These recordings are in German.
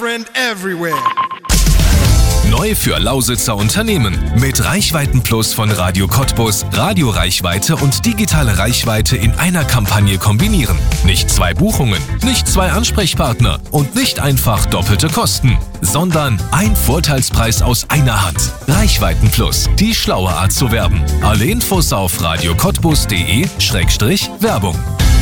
Neu für Lausitzer Unternehmen. Mit Reichweiten Plus von Radio Cottbus, Radioreichweite und digitale Reichweite in einer Kampagne kombinieren. Nicht 2 Buchungen, nicht 2 Ansprechpartner und nicht einfach doppelte Kosten, sondern ein Vorteilspreis aus einer Hand. Reichweiten Plus, die schlaue Art zu werben. Alle Infos auf radiocottbus.de/Werbung.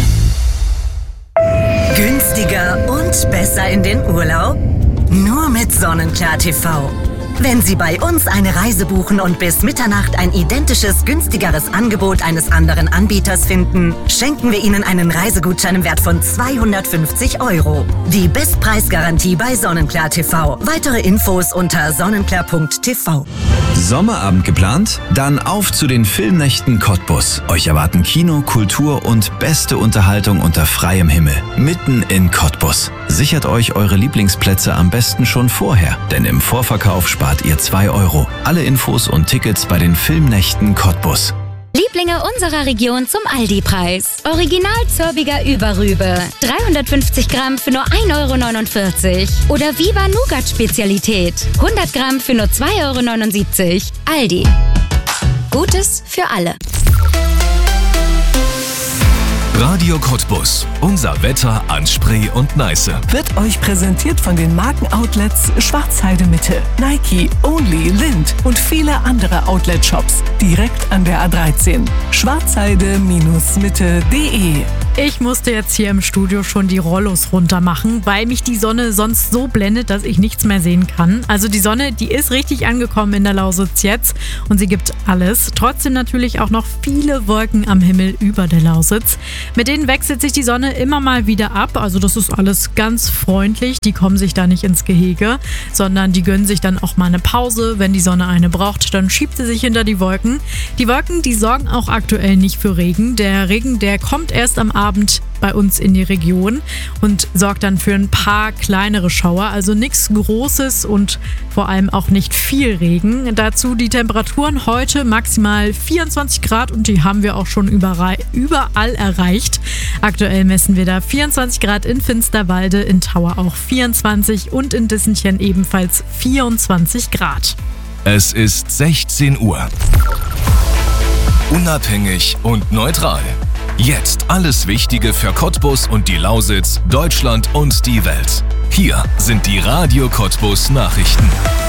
Günstiger und besser in den Urlaub? Nur mit Sonnenklar TV. Wenn Sie bei uns eine Reise buchen und bis Mitternacht ein identisches, günstigeres Angebot eines anderen Anbieters finden, schenken wir Ihnen einen Reisegutschein im Wert von 250 €. Die Bestpreisgarantie bei Sonnenklar TV. Weitere Infos unter sonnenklar.tv. Sommerabend geplant? Dann auf zu den Filmnächten Cottbus. Euch erwarten Kino, Kultur und beste Unterhaltung unter freiem Himmel. Mitten in Cottbus. Sichert euch eure Lieblingsplätze am besten schon vorher, denn im Vorverkauf spart ihr 2 €. Alle Infos und Tickets bei den Filmnächten Cottbus. Lieblinge unserer Region zum Aldi-Preis. Original Zörbiger Überrübe. 350 Gramm für nur 1,49 €. Oder Viva Nougat-Spezialität. 100 Gramm für nur 2,79 €. Aldi. Gutes für alle. Radio Cottbus. Unser Wetter an Spree und Neiße. Wird euch präsentiert von den Markenoutlets Schwarzheide Mitte, Nike, Only, Lind und viele andere Outlet-Shops direkt an der A13. Schwarzheide-mitte.de. Ich musste jetzt hier im Studio schon die Rollos runter machen, weil mich die Sonne sonst so blendet, dass ich nichts mehr sehen kann. Also die Sonne, die ist richtig angekommen in der Lausitz jetzt und sie gibt alles. Trotzdem natürlich auch noch viele Wolken am Himmel über der Lausitz. Mit denen wechselt sich die Sonne immer mal wieder ab. Also das ist alles ganz freundlich. Die kommen sich da nicht ins Gehege, sondern die gönnen sich dann auch mal eine Pause. Wenn die Sonne eine braucht, dann schiebt sie sich hinter die Wolken. Die Wolken, die sorgen auch aktuell nicht für Regen. Der Regen, der kommt erst am Abend bei uns in die Region und sorgt dann für ein paar kleinere Schauer. Also nichts Großes und vor allem auch nicht viel Regen. Dazu die Temperaturen heute maximal 24 Grad und die haben wir auch schon überall erreicht. Aktuell messen wir da 24 Grad in Finsterwalde, in Tauer auch 24 und in Dissenchen ebenfalls 24 Grad. Es ist 16 Uhr. Unabhängig und neutral. Jetzt alles Wichtige für Cottbus und die Lausitz, Deutschland und die Welt. Hier sind die Radio Cottbus Nachrichten.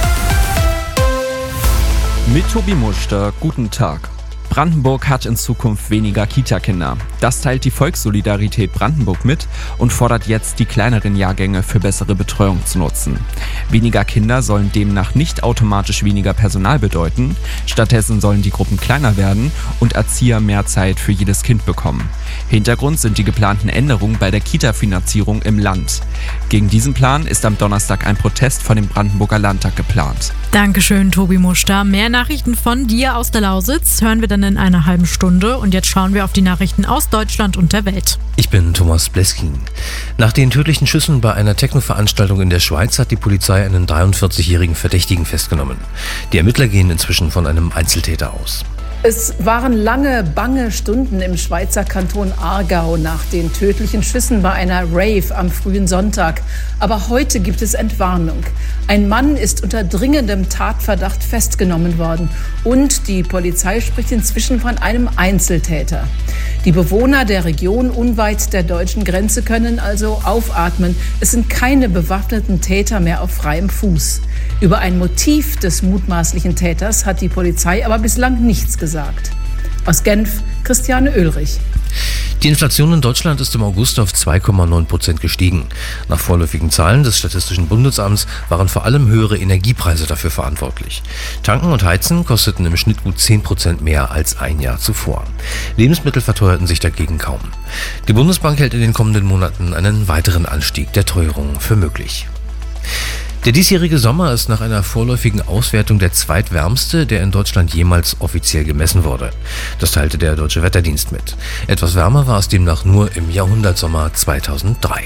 Mit Tobi Muster, guten Tag. Brandenburg hat in Zukunft weniger Kita-Kinder. Das teilt die Volkssolidarität Brandenburg mit und fordert jetzt, die kleineren Jahrgänge für bessere Betreuung zu nutzen. Weniger Kinder sollen demnach nicht automatisch weniger Personal bedeuten. Stattdessen sollen die Gruppen kleiner werden und Erzieher mehr Zeit für jedes Kind bekommen. Hintergrund sind die geplanten Änderungen bei der Kita-Finanzierung im Land. Gegen diesen Plan ist am Donnerstag ein Protest vor dem Brandenburger Landtag geplant. Dankeschön, Tobi Muster. Mehr Nachrichten von dir aus der Lausitz hören wir dann in einer halben Stunde. Und jetzt schauen wir auf die Nachrichten aus Deutschland und der Welt. Ich bin Thomas Bleskin. Nach den tödlichen Schüssen bei einer Techno-Veranstaltung in der Schweiz hat die Polizei einen 43-jährigen Verdächtigen festgenommen. Die Ermittler gehen inzwischen von einem Einzeltäter aus. Es waren lange, bange Stunden im Schweizer Kanton Aargau nach den tödlichen Schüssen bei einer Rave am frühen Sonntag. Aber heute gibt es Entwarnung. Ein Mann ist unter dringendem Tatverdacht festgenommen worden. Und die Polizei spricht inzwischen von einem Einzeltäter. Die Bewohner der Region unweit der deutschen Grenze können also aufatmen. Es sind keine bewaffneten Täter mehr auf freiem Fuß. Über ein Motiv des mutmaßlichen Täters hat die Polizei aber bislang nichts gesagt. Aus Genf, Christiane Oehlrich. Die Inflation in Deutschland ist im August auf 2,9% gestiegen. Nach vorläufigen Zahlen des Statistischen Bundesamts waren vor allem höhere Energiepreise dafür verantwortlich. Tanken und Heizen kosteten im Schnitt gut 10% mehr als ein Jahr zuvor. Lebensmittel verteuerten sich dagegen kaum. Die Bundesbank hält in den kommenden Monaten einen weiteren Anstieg der Teuerung für möglich. Der diesjährige Sommer ist nach einer vorläufigen Auswertung der zweitwärmste, der in Deutschland jemals offiziell gemessen wurde. Das teilte der Deutsche Wetterdienst mit. Etwas wärmer war es demnach nur im Jahrhundertsommer 2003.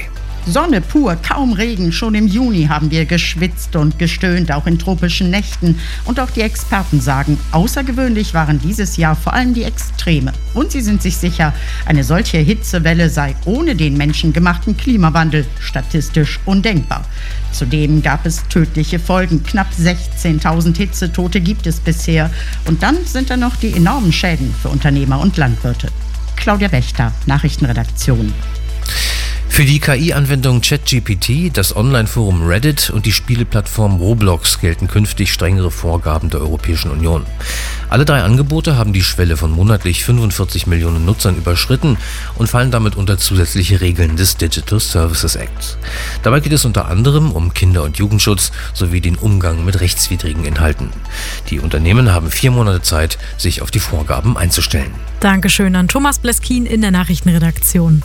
Sonne pur, kaum Regen. Schon im Juni haben wir geschwitzt und gestöhnt, auch in tropischen Nächten. Und auch die Experten sagen, außergewöhnlich waren dieses Jahr vor allem die Extreme. Und sie sind sich sicher, eine solche Hitzewelle sei ohne den menschengemachten Klimawandel statistisch undenkbar. Zudem gab es tödliche Folgen. Knapp 16.000 Hitzetote gibt es bisher. Und dann sind da noch die enormen Schäden für Unternehmer und Landwirte. Claudia Wächter, Nachrichtenredaktion. Für die KI-Anwendung ChatGPT, das Online-Forum Reddit und die Spieleplattform Roblox gelten künftig strengere Vorgaben der Europäischen Union. Alle 3 Angebote haben die Schwelle von monatlich 45 Millionen Nutzern überschritten und fallen damit unter zusätzliche Regeln des Digital Services Act. Dabei geht es unter anderem um Kinder- und Jugendschutz sowie den Umgang mit rechtswidrigen Inhalten. Die Unternehmen haben 4 Monate Zeit, sich auf die Vorgaben einzustellen. Dankeschön an Thomas Bleskin in der Nachrichtenredaktion.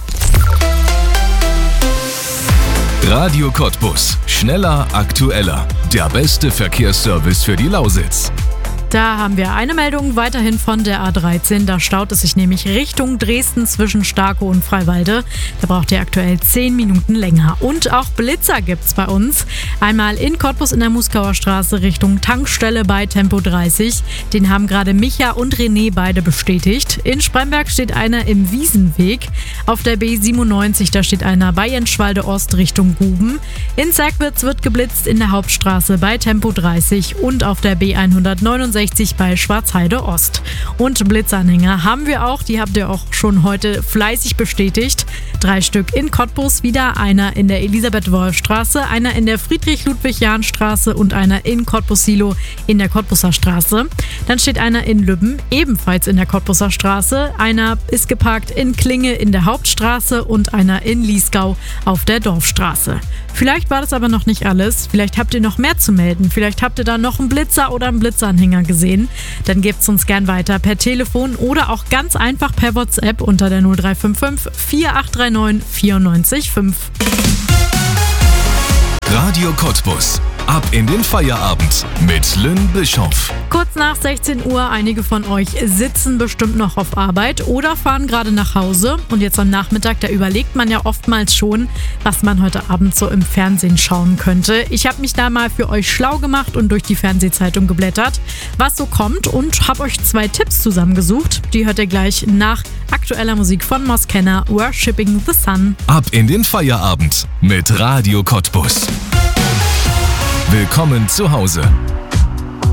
Radio Cottbus. Schneller, aktueller. Der beste Verkehrsservice für die Lausitz. Da haben wir eine Meldung weiterhin von der A13. Da staut es sich nämlich Richtung Dresden zwischen Starkow und Freiwalde. Da braucht ihr aktuell 10 Minuten länger. Und auch Blitzer gibt's bei uns. Einmal in Cottbus in der Muskauer Straße Richtung Tankstelle bei Tempo 30. Den haben gerade Micha und René beide bestätigt. In Spremberg steht einer im Wiesenweg. Auf der B97, da steht einer bei Jenschwalde Ost Richtung Guben. In Zerkwitz wird geblitzt in der Hauptstraße bei Tempo 30 und auf der B169 bei Schwarzheide Ost. Und Blitzanhänger haben wir auch, die habt ihr auch schon heute fleißig bestätigt. 3 Stück in Cottbus, wieder einer in der Elisabeth-Wolf-Straße, einer in der Friedrich-Ludwig-Jahn-Straße und einer in Cottbus-Silo in der Cottbuser Straße. Dann steht einer in Lübben, ebenfalls in der Cottbuser Straße. Einer ist geparkt in Klinge in der Hauptstraße und einer in Liesgau auf der Dorfstraße. Vielleicht war das aber noch nicht alles. Vielleicht habt ihr noch mehr zu melden. Vielleicht habt ihr da noch einen Blitzer oder einen Blitzanhänger gesehen. Dann gebt's uns gern weiter per Telefon oder auch ganz einfach per WhatsApp unter der 0355 4839 94 Radio Cottbus. Ab in den Feierabend mit Lynn Bischoff. Kurz nach 16 Uhr, einige von euch sitzen bestimmt noch auf Arbeit oder fahren gerade nach Hause. Und jetzt am Nachmittag, da überlegt man ja oftmals schon, was man heute Abend so im Fernsehen schauen könnte. Ich habe mich da mal für euch schlau gemacht und durch die Fernsehzeitung geblättert, was so kommt, und habe euch 2 Tipps zusammengesucht. Die hört ihr gleich nach aktueller Musik von Moskenna, Worshipping the Sun. Ab in den Feierabend mit Radio Cottbus. Willkommen zu Hause.